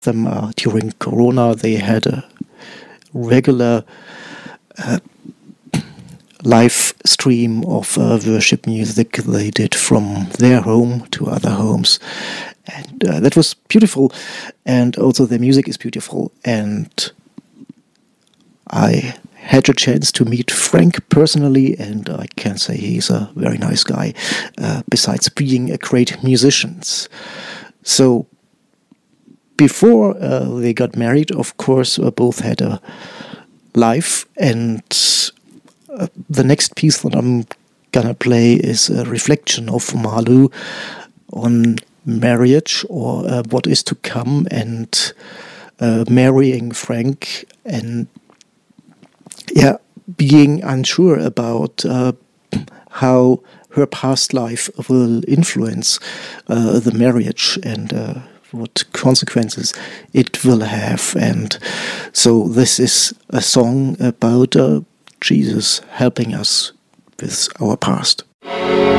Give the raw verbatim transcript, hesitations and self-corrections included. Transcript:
them uh, during Corona. They had a regular uh, live stream of uh, worship music they did from their home to other homes, and uh, that was beautiful. And also their music is beautiful. And I had a chance to meet Frank personally, and I can say he's a very nice guy, uh, besides being a great musician. So before uh, they got married, of course, uh, both had a life, and uh, the next piece that I'm gonna play is a reflection of Marlou on marriage, or uh, what is to come, and uh, marrying Frank, and yeah, being unsure about uh, how her past life will influence uh, the marriage, and uh, what consequences it will have. And so this is a song about uh, Jesus helping us with our past.